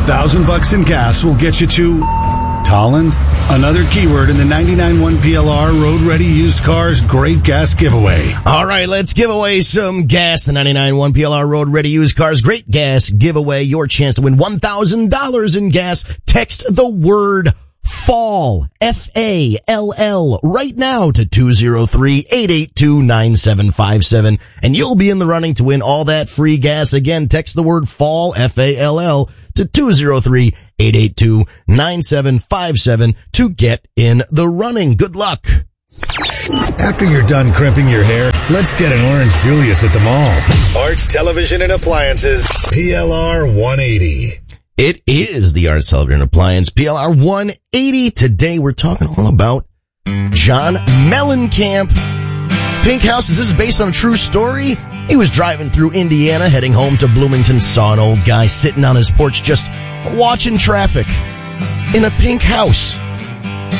$1,000 in gas will get you to Tolland. Another keyword in the 99.1 PLR Road Ready Used Cars Great Gas Giveaway. All right, let's give away some gas. The 99.1 PLR Road Ready Used Cars Great Gas Giveaway. Your chance to win $1,000 in gas. Text the word FALL, F-A-L-L, right now to 203-882-9757. And you'll be in the running to win all that free gas. Again, text the word FALL, F-A-L-L, to 203-882-9757 to get in the running. Good luck. After you're done crimping your hair, let's get an Orange Julius at the mall. Arts Television and Appliances, PLR 180. It is the Arts Television Appliance, PLR 180. Today we're talking all about John Mellencamp. Pink House, this is based on a true story. He was driving through Indiana, heading home to Bloomington, saw an old guy sitting on his porch just watching traffic in a pink house.